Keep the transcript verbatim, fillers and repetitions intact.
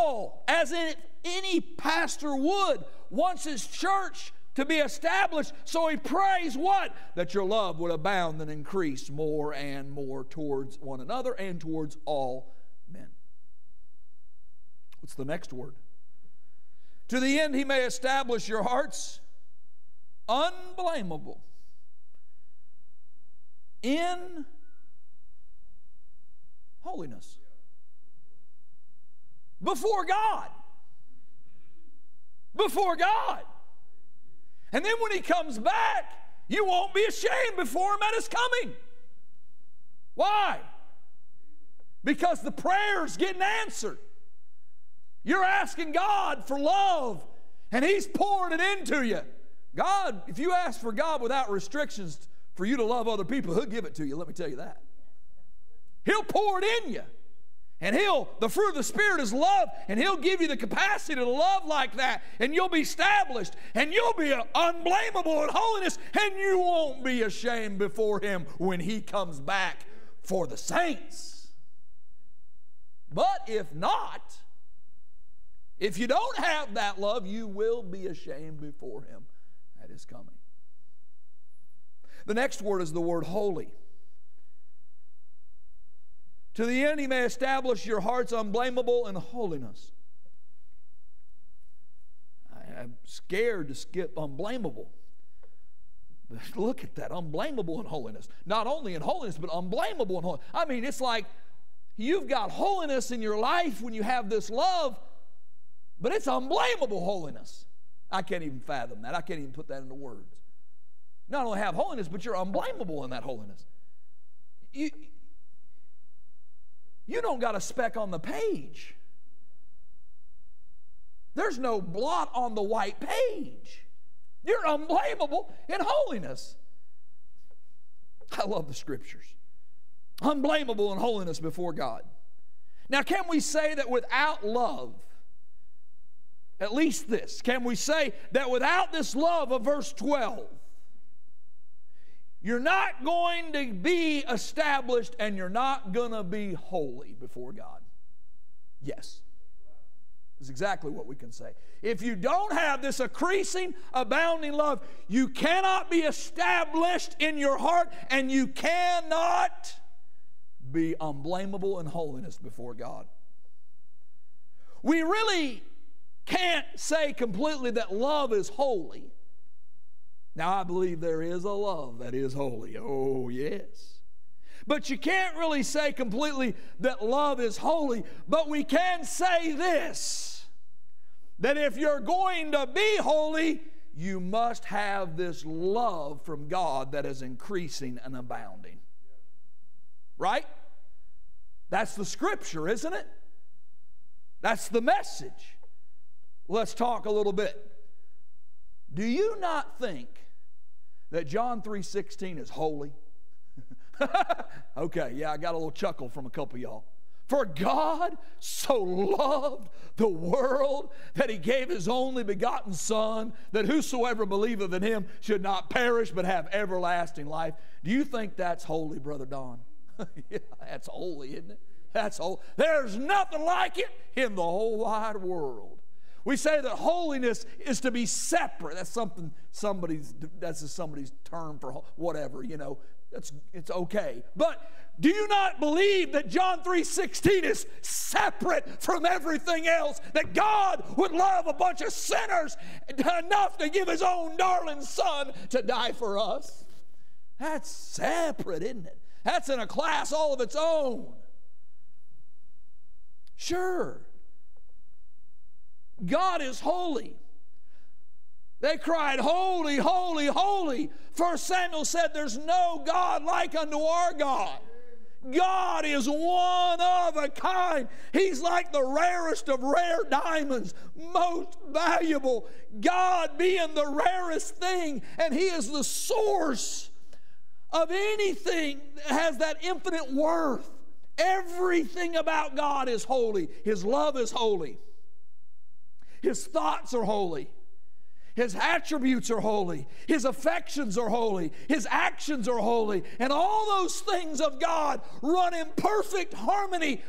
all, as if any pastor would, wants his church to be established. So he prays what? That your love would abound and increase more and more towards one another and towards all men. What's the next word? To the end he may establish your hearts unblameable in holiness before God. Before God. And then when he comes back, you won't be ashamed before him at his coming. Why? Because the prayer's getting answered. You're asking God for love, and he's pouring it into you. God, if you ask for God without restrictions for you to love other people, he'll give it to you, let me tell you that. He'll pour it in you. And he'll, the fruit of the Spirit is love, and he'll give you the capacity to love like that, and you'll be established, and you'll be unblameable in holiness, and you won't be ashamed before him when he comes back for the saints. But if not, if you don't have that love, you will be ashamed before him at his coming. The next word is the word holy. To the end he may establish your hearts unblameable in holiness. I am scared to skip unblameable. But look at that, unblameable in holiness. Not only in holiness, but unblameable in holiness. I mean, it's like you've got holiness in your life when you have this love, but it's unblameable holiness. I can't even fathom that. I can't even put that into words. Not only have holiness, but you're unblameable in that holiness. You... You don't got a speck on the page. There's no blot on the white page. You're unblameable in holiness. I love the Scriptures. Unblameable in holiness before God. Now, can we say that without love, at least this, can we say that without this love of verse twelve, you're not going to be established and you're not going to be holy before God? Yes. That's exactly what we can say. If you don't have this increasing, abounding love, you cannot be established in your heart, and you cannot be unblameable in holiness before God. We really can't say completely that love is holy. Now, I believe there is a love that is holy. Oh, yes. But you can't really say completely that love is holy. But we can say this, that if you're going to be holy, you must have this love from God that is increasing and abounding. Right? That's the Scripture, isn't it? That's the message. Let's talk a little bit. Do you not think that John three sixteen is holy? Okay, yeah, I got a little chuckle from a couple of y'all. For God so loved the world that he gave his only begotten Son, that whosoever believeth in him should not perish but have everlasting life. Do you think that's holy, Brother Don? Yeah, that's holy, isn't it? That's holy. There's nothing like it in the whole wide world. We say that holiness is to be separate. That's something somebody's, that's somebody's term for whatever, you know. That's, it's okay. But do you not believe that John three sixteen is separate from everything else? That God would love a bunch of sinners enough to give his own darling Son to die for us? That's separate, isn't it? That's in a class all of its own. Sure. God is holy. They cried, holy, holy, holy. First Samuel said, there's no God like unto our God. God is one of a kind. He's like the rarest of rare diamonds, most valuable. God being the rarest thing, and he is the source of anything that has that infinite worth. Everything about God is holy. His love is holy. His thoughts are holy. His attributes are holy. His affections are holy. His actions are holy. And all those things of God run in perfect harmony